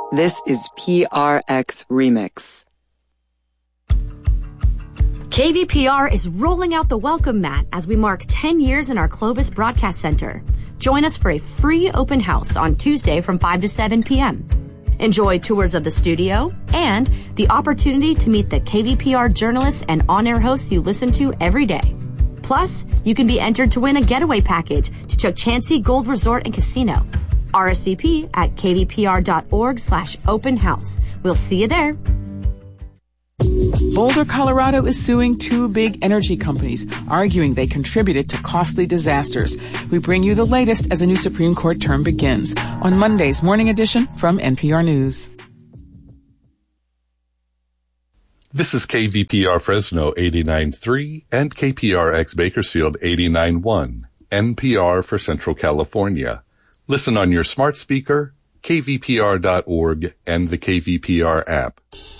This is PRX Remix. KVPR is rolling out the welcome mat as we mark 10 years in our Clovis Broadcast Center. Join us for a free open house on Tuesday from 5 to 7 p.m. Enjoy tours of the studio and the opportunity to meet the KVPR journalists and on-air hosts you listen to every day. Plus, you can be entered to win a getaway package to Chukchansi Gold Resort and Casino. RSVP at kvpr.org/open house. We'll see you there. Boulder, Colorado is suing two big energy companies, arguing they contributed to costly disasters. We bring you the latest as a new Supreme Court term begins on Monday's Morning Edition from NPR News. This is KVPR Fresno 89.3 and KPRX Bakersfield 89.1, NPR for Central California. Listen on your smart speaker, kvpr.org, and the KVPR app.